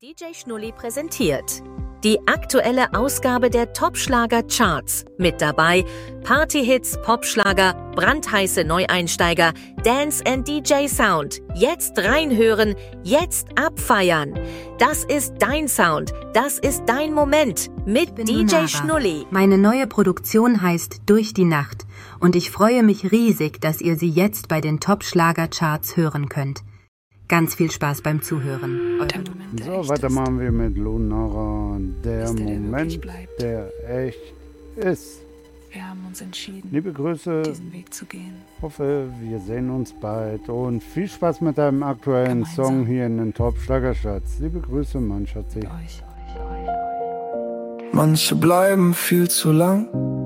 DJ Schnulli präsentiert die aktuelle Ausgabe der Top-Schlager-Charts. Mit dabei Partyhits, Popschlager, brandheiße Neueinsteiger, Dance and DJ Sound. Jetzt reinhören, jetzt abfeiern. Das ist dein Sound, das ist dein Moment mit DJ Schnulli. Meine neue Produktion heißt Durch die Nacht und ich freue mich riesig, dass ihr sie jetzt bei den Top-Schlager-Charts hören könnt. Ganz viel Spaß beim Zuhören. So, weiter machen wir mit Lunara. Der Moment, der echt ist. Wir haben uns entschieden, Liebe Grüße, diesen Weg zu gehen. hoffe, wir sehen uns bald und viel Spaß mit deinem aktuellen Gemeinsam. Song hier in den Top-Schlagercharts. Liebe Grüße, mein Schatzi. Mit euch. Manche bleiben viel zu lang,